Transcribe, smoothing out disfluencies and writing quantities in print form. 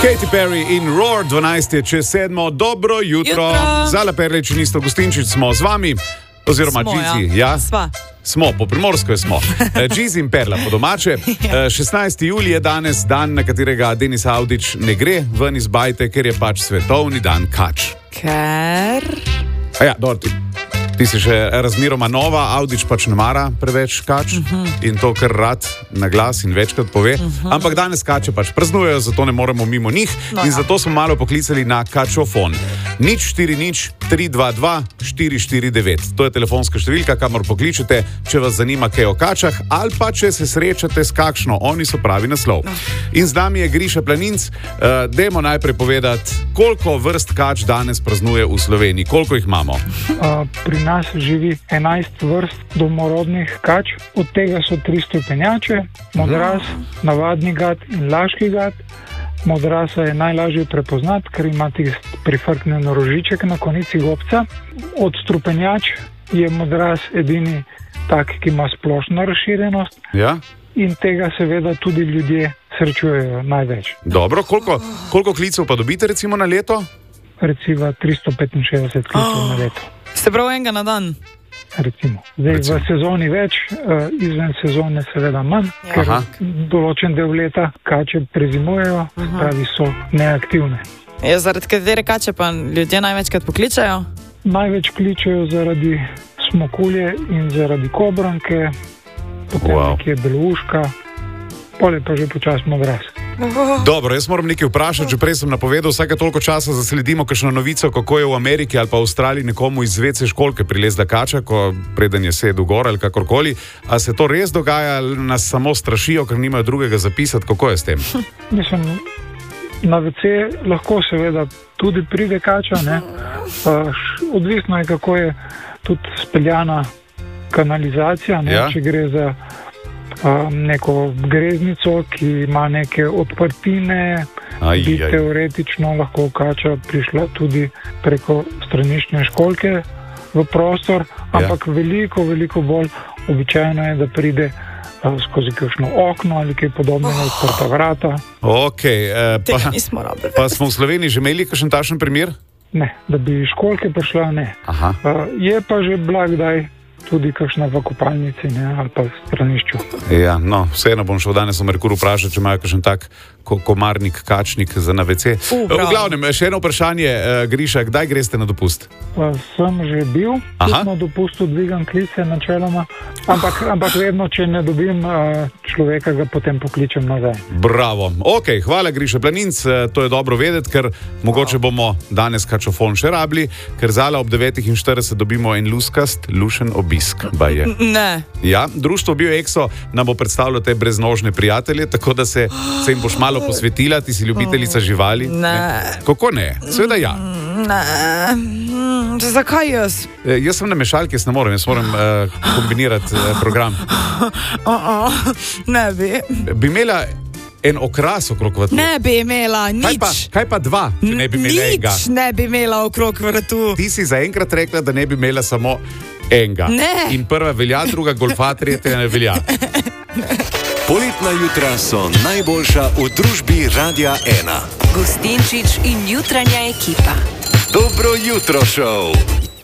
Katy Perry in Roar, 12 je čez 7. Dobro jutro. Zala Perlič in Isto Gustinčič smo z vami, oziroma Džizi. Ja. Smo, po primorsko smo. Džizi in Perla po domače. 16. julij je danes dan, na katerega Denis Avdić ne gre ven iz bajte, ker je pač svetovni dan kač. Ker? Ja, dobro, ti si še razmeroma nova, Avdić pač ne mara preveč kač in to kar rad na glas in večkrat pove, ampak danes kače pač praznujejo, zato ne moremo mimo njih in zato smo malo poklicali na kačofon. 040-322-449. To je telefonska številka, kamor pokličete, če vas zanima kaj o kačah ali pa če se srečate s kakšno. Oni so pravi naslov. In z nami je Griša Planinc. Dajmo najprej povedati, koliko vrst kač danes praznuje v Sloveniji. Koliko jih imamo? Pri nas živi 11 vrst domorodnih kač, od tega so 3 strupenjače, modras, navadni gad in laški gad. Modrasa je najlažje prepoznati, ker ima prifrknen rožiček na konici gobca. Od strupenjač je modras edini tak, ki ima splošno razširjenost. Ja? In tega seveda tudi ljudje srečujejo največ. Dobro, koliko klicev pa dobite recimo na leto? Recimo 365 klicev na leto. Ste prav enega na dan? Recimo. Zdaj v sezoni več, izven sezone seveda manj, ker določen del leta kače prezimujejo, pravi so neaktivne. Zaradi katere kače pa ljudje največkrat pokličajo? Največ kličajo zaradi smokulje in zaradi kobranke, potem nekje belouška, pol je pa že počasno modras. Dobro, jaz moram nekaj vprašati, že prej sem napovedal, vsake toliko časa zasledimo kakšno novico, kako je v Ameriki ali pa v Avstraliji nekomu iz WC školjke prilezla kača, ko preden je sedel gor ali kakorkoli. A se to res dogaja ali nas samo strašijo, ker nimajo drugega zapisati? Kako je s tem? Mislim, na WC lahko seveda tudi pride kača, ne? Odvisno je, kako je tudi speljana kanalizacija, ne? Če gre za neko greznico, ki ima neke odprtine, bi teoretično lahko kača prišla tudi preko straniščne školjke v prostor, ampak veliko bolj običajno je, da pride skozi kakšno okno ali kaj podobnega, odprta vrata. Tega nismo rabili. Pa smo v Sloveniji že imeli kakšen takšen primer? Ne, da bi školjke prišla, ne. Je pa že blagdaj tudi kakšna v kopalnici, ne, ali pa v stranišču. Ja, no, vseeno bom šel danes v Merkur vprašati, če imajo kakšen tak komarnik, kačnik za na WC. V glavnem, še eno vprašanje, Griša, kdaj greste na dopust? Sem že bil, na dopustu dvigam klice načeloma, ampak vedno, če ne dobim človeka, ga potem pokličem nazaj. Bravo. Hvala, Griša Planinc, to je dobro vedeti, ker mogoče bomo danes kačofon še rabili, ker zala ob 9:40 dobimo en lušen obisk. Ne. Ja, društvo BioExo nam bo predstavilo te breznožne prijatelje, tako da se jim boš malo posvetila, ti si ljubiteljica živali. Ne. Kako ne? Seveda ja. Ne. Zakaj jaz? Jaz sem na mešalki, jaz moram kombinirati program. Ne bi. Bi imela en okras okrog vratu? Ne bi imela, nič. Kaj pa dva, če ne bi imela enega? Nič ne bi imela okrog vratu. Ti si zaenkrat rekla, da ne bi imela samo enega. Ne. In prva velja, druga golfa, tretja ne velja. Poletna jutra so najboljša v družbi Radia 1. Gustinčič in jutranja ekipa. Dobro jutro, šov!